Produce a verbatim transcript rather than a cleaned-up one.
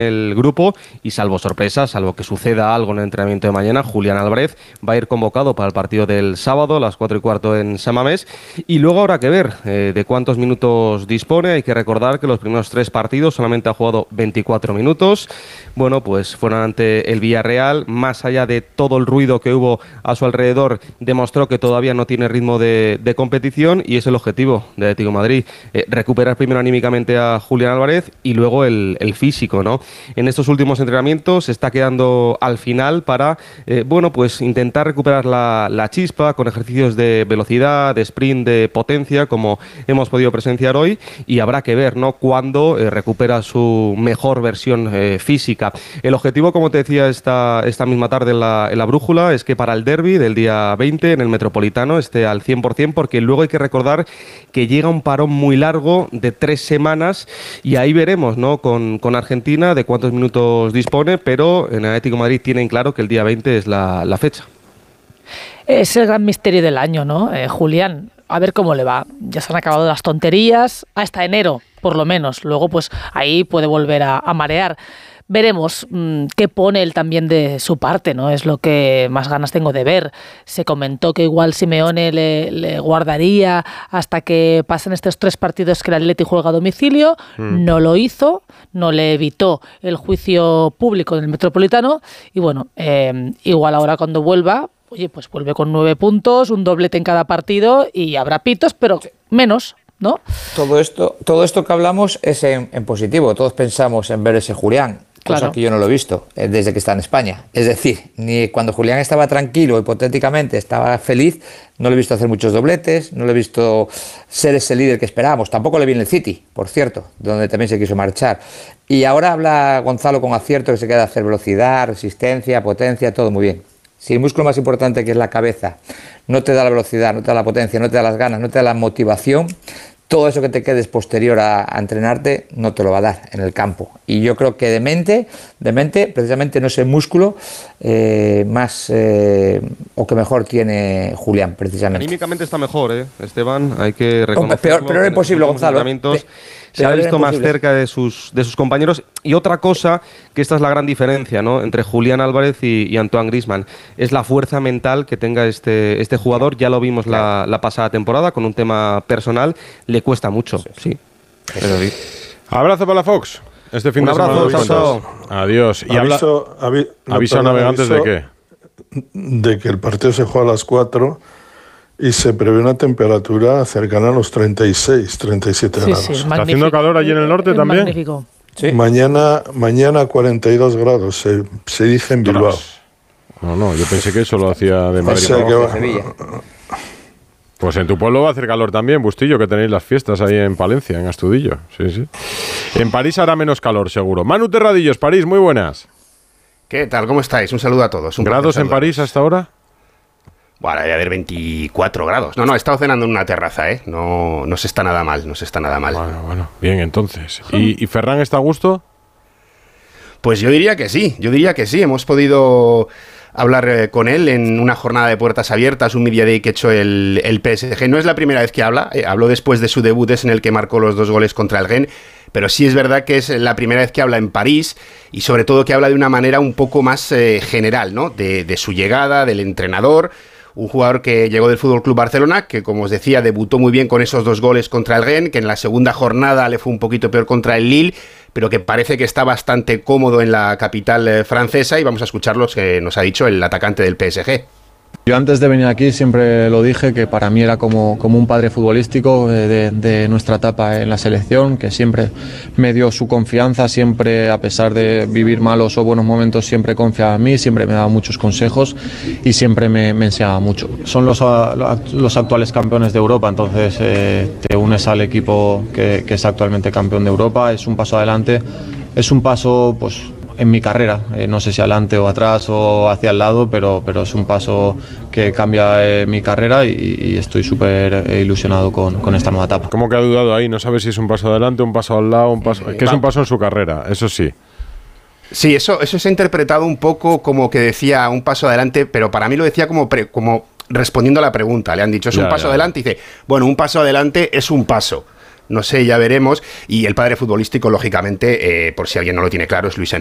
el grupo y salvo sorpresa, salvo que suceda algo en el entrenamiento de mañana, Julián Álvarez va a ir convocado para el partido del sábado a las cuatro y cuarto en San Mamés. Y luego habrá que ver eh, de cuántos minutos dispone. Hay que recordar que los primeros tres partidos solamente ha jugado veinticuatro minutos. Bueno, pues fueron ante el Villarreal. Más allá de todo el ruido que hubo a su alrededor, demostró que todavía no tiene ritmo de, de competición y es el objetivo de Atlético de Madrid. Eh, recuperar primero anímicamente a Julián Álvarez y luego el, el físico, ¿no? En estos últimos entrenamientos se está quedando al final para, eh, bueno, pues intentar recuperar la, la chispa con ejercicios de velocidad, de sprint, de potencia, como hemos podido presenciar hoy, y habrá que ver, ¿no?, cuándo eh, recupera su mejor versión eh, física. El objetivo, como te decía esta, esta misma tarde en la, en la brújula, es que para el derbi del día veinte en el Metropolitano esté al cien por ciento, porque luego hay que recordar que llega un parón muy largo de tres semanas y ahí veremos, ¿no?, con, con Argentina de cuántos minutos dispone, pero en Atlético de Madrid tienen claro que el día veinte es la, la fecha. Es el gran misterio del año, ¿no? Eh, Julián, a ver cómo le va. Ya se han acabado las tonterías hasta enero, por lo menos. Luego, pues ahí puede volver a, a marear. Veremos mmm, qué pone él también de su parte, ¿no? Es lo que más ganas tengo de ver. Se comentó que igual Simeone le, le guardaría hasta que pasen estos tres partidos que el Atleti juega a domicilio. Mm. No lo hizo, no le evitó el juicio público en el Metropolitano. Y bueno, eh, igual ahora cuando vuelva, oye, pues vuelve con nueve puntos, un doblete en cada partido y habrá pitos, pero menos, ¿no? Todo esto, todo esto que hablamos es en, en positivo. Todos pensamos en ver ese Julián. Cosa claro. que yo no lo he visto eh, desde que está en España. Es decir, ni cuando Julián estaba tranquilo, hipotéticamente estaba feliz, no lo he visto hacer muchos dobletes, no lo he visto ser ese líder que esperábamos. Tampoco le vi en el City, por cierto, donde también se quiso marchar. Y ahora habla Gonzalo con acierto que se queda hacer velocidad, resistencia, potencia, todo muy bien. Si el músculo más importante, que es la cabeza, no te da la velocidad, no te da la potencia, no te da las ganas, no te da la motivación, todo eso que te quedes posterior a, a entrenarte no te lo va a dar en el campo. Y yo creo que de mente, de mente precisamente no es el músculo eh, más eh, o que mejor tiene Julián, precisamente. Anímicamente está mejor, ¿eh, Esteban? Hay que reconocerlo. Peor, peor es posible, Gonzalo. Se ha visto más cerca de sus, de sus compañeros. Y otra cosa, que esta es la gran diferencia, ¿no?, entre Julián Álvarez y, y Antoine Griezmann, es la fuerza mental que tenga este, este jugador. Ya lo vimos la, la pasada temporada con un tema personal. Le cuesta mucho, sí. sí. Pero sí. Abrazo para la Fox. Este fin un de abrazo, semana. chao, Adiós. ¿Y aviso, habla, avi, no, aviso perdón, a navegantes aviso de qué? De que el partido se juega a las cuatro y se prevé una temperatura cercana a los treinta y seis, treinta y siete sí, grados. Sí, ¿Está haciendo calor allí en el norte es también? Magnífico. Sí. Mañana, mañana cuarenta y dos grados, se, se dice en Bilbao. No, no, yo pensé que eso lo hacía de Madrid. O sea que va, Sevilla. Pues en tu pueblo va a hacer calor también, Bustillo, que tenéis las fiestas ahí en Palencia, en Astudillo. Sí, sí. En París hará menos calor, seguro. Manu Terradillos, París, muy buenas. ¿Qué tal? ¿Cómo estáis? Un saludo a todos. Un ¿Grados en París hasta ahora? Bueno, debe haber veinticuatro grados. No, no, he estado cenando en una terraza, ¿eh? No, no se está nada mal, no se está nada mal. Bueno, bueno, bien, entonces. ¿Y, y Ferran está a gusto? Pues yo diría que sí, yo diría que sí. Hemos podido hablar eh, con él en una jornada de puertas abiertas, un media day que ha hecho el, el P S G. No es la primera vez que habla, eh, habló después de su debut, es en el que marcó los dos goles contra el Rennes, pero sí es verdad que es la primera vez que habla en París y sobre todo que habla de una manera un poco más eh, general, ¿no? De, de su llegada, del entrenador. Un jugador que llegó del F C Barcelona, que como os decía, debutó muy bien con esos dos goles contra el Rennes, que en la segunda jornada le fue un poquito peor contra el Lille, pero que parece que está bastante cómodo en la capital eh, francesa, y vamos a escuchar lo que nos ha dicho el atacante del P S G. Yo antes de venir aquí siempre lo dije, que para mí era como, como un padre futbolístico de, de nuestra etapa en la selección, que siempre me dio su confianza, siempre, a pesar de vivir malos o buenos momentos, siempre confiaba en mí, siempre me daba muchos consejos y siempre me, me enseñaba mucho. Son los, los actuales campeones de Europa, entonces eh, te unes al equipo que, que es actualmente campeón de Europa, es un paso adelante, es un paso pues en mi carrera, eh, no sé si adelante o atrás o hacia el lado, pero, pero es un paso que cambia eh, mi carrera y, y estoy súper eh, ilusionado con, con esta nueva etapa. ¿Cómo que ha dudado ahí? No sabes si es un paso adelante, un paso al lado, un paso... que es un paso en su carrera, eso sí. Sí, eso, eso se ha interpretado un poco como que decía un paso adelante, pero para mí lo decía como, pre, como respondiendo a la pregunta. Le han dicho, es ya, un paso ya. adelante, y dice, bueno, un paso adelante es un paso. no sé, ya veremos. Y el padre futbolístico, lógicamente, eh, por si alguien no lo tiene claro, es Luis Enrique.